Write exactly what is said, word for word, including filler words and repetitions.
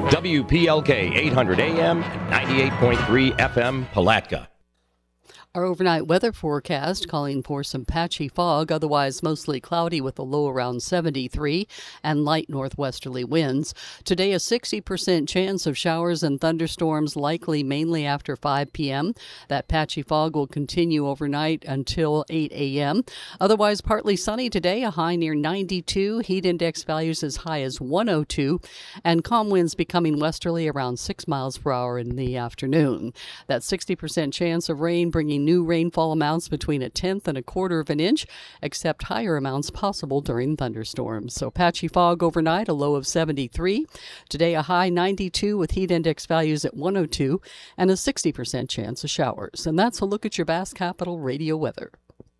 W P L K eight hundred A M and ninety-eight point three F M Palatka. Our overnight weather forecast calling for some patchy fog, otherwise mostly cloudy with a low around seventy-three and light northwesterly winds. Today, a sixty percent chance of showers and thunderstorms likely mainly after five p.m. That patchy fog will continue overnight until eight a.m. Otherwise, partly sunny today, a high near ninety-two, heat index values as high as one oh two, and calm winds becoming westerly around six miles per hour in the afternoon. That sixty percent chance of rain bringing new rainfall amounts between a tenth and a quarter of an inch, except higher amounts possible during thunderstorms. So patchy fog overnight, a low of seventy-three. Today, a high ninety-two with heat index values at one oh two and a sixty percent chance of showers. And that's a look at your Bass Capital radio weather.